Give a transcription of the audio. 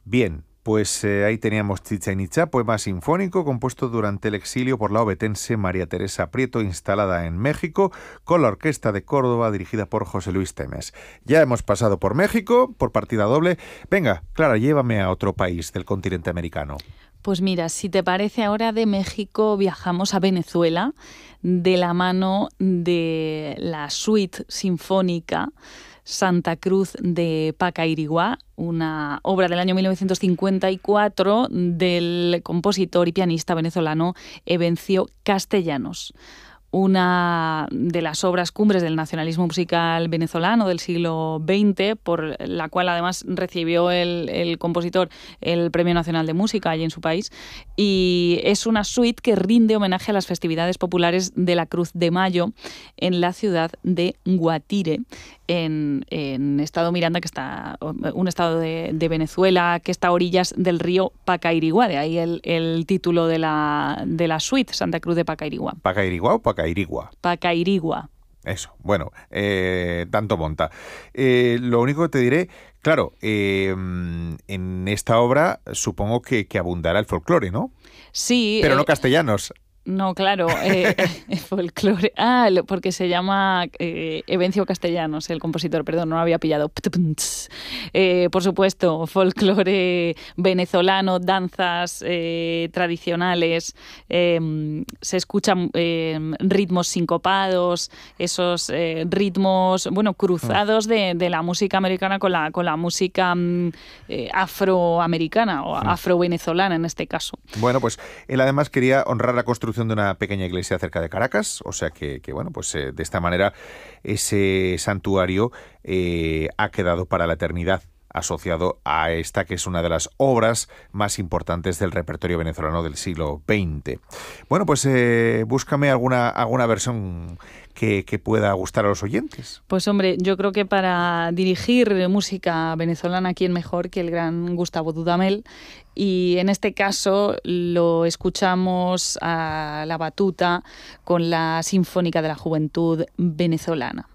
Bien, pues ahí teníamos Chichén Itzá, poema sinfónico compuesto durante el exilio por la ovetense María Teresa Prieto, instalada en México, con la Orquesta de Córdoba dirigida por José Luis Temes. Ya hemos pasado por México, por partida doble. Venga, Clara, llévame a otro país del continente americano. Pues mira, si te parece, ahora de México viajamos a Venezuela de la mano de la suite sinfónica Santa Cruz de Pacairiguá, una obra del año 1954 del compositor y pianista venezolano Evencio Castellanos. Una de las obras cumbres del nacionalismo musical venezolano del siglo XX, por la cual además recibió el compositor el Premio Nacional de Música allí en su país, y es una suite que rinde homenaje a las festividades populares de la Cruz de Mayo en la ciudad de Guatire, en estado Miranda, que está un estado de Venezuela que está a orillas del río Pacairiguá, de ahí el título de la suite, Santa Cruz de Pacairiguá. ¿Pacairiguá o Pacairigua? Pacairigua. Eso, bueno, tanto monta. Lo único que te diré, claro, en esta obra supongo que abundará el folclore, ¿no? Sí. Pero no castellanos. No, claro, folclore. Porque se llama Evencio Castellanos, el compositor, perdón, no lo había pillado. Por supuesto, folclore venezolano, danzas tradicionales, se escuchan ritmos sincopados, esos ritmos, bueno, cruzados de la música americana con la música afroamericana o afrovenezolana en este caso. Bueno, pues él además quería honrar la construcción de una pequeña iglesia cerca de Caracas, o sea que bueno, pues de esta manera ese santuario ha quedado para la eternidad asociado a esta que es una de las obras más importantes del repertorio venezolano del siglo XX. Bueno, pues búscame alguna versión que pueda gustar a los oyentes. Pues hombre, yo creo que para dirigir música venezolana, ¿quién mejor que el gran Gustavo Dudamel? Y en este caso lo escuchamos a la batuta con la Sinfónica de la Juventud Venezolana.